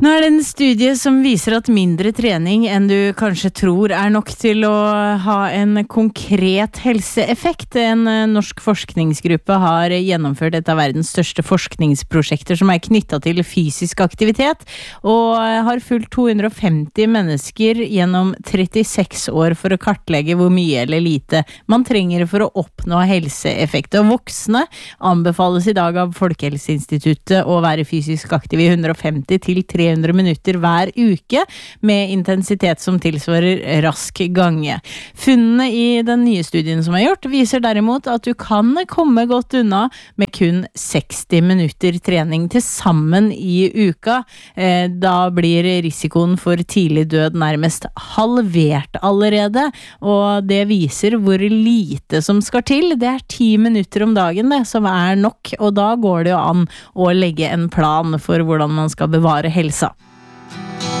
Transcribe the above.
Nå det en studie som viser at mindre trening enn du kanskje tror nok til å ha en konkret helseeffekt. En norsk forskningsgruppe har gjennomført et av verdens største forskningsprosjekter som knyttet til fysisk aktivitet, og har fulgt 250 mennesker gjennom 36 år for å kartlegge hvor mye eller lite man trenger for å oppnå helseeffekt. Og voksne anbefales i dag av Folkehelseinstituttet å være fysisk aktiv i 150 til 300 minutter hver uke, med intensitet som tilsvarer rask gange. Funnene i den nye studien som gjort, viser derimot at du kan komme godt unna med kun 60 minutter trening til sammen i uka. Da blir risikoen for tidlig død nærmest halvert allerede, og det viser hvor lite som skal til. Det 10 minutter om dagen det, som nok, og da går det jo an å legge en plan for hvordan man skal bevare helsa.